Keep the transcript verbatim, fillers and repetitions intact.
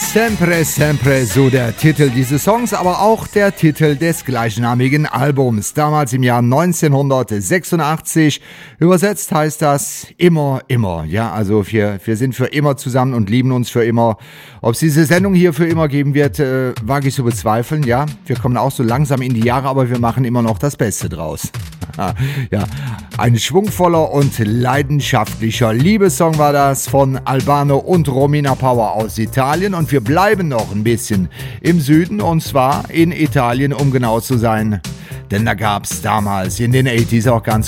Sempre, sempre, so der Titel dieses Songs, aber auch der Titel des gleichnamigen Albums. Damals im Jahr neunzehnhundertsechsundachtzig. Übersetzt heißt das immer, immer. Ja, also wir, wir sind für immer zusammen und lieben uns für immer. Ob es diese Sendung hier für immer geben wird, äh, wage ich zu bezweifeln. Ja, wir kommen auch so langsam in die Jahre, aber wir machen immer noch das Beste draus. Ja, ein schwungvoller und leidenschaftlicher Liebessong war das von Albano und Romina Power aus Italien. Und wir bleiben noch ein bisschen im Süden, und zwar in Italien, um genau zu sein. Denn da gab es damals in den achtziger auch ganz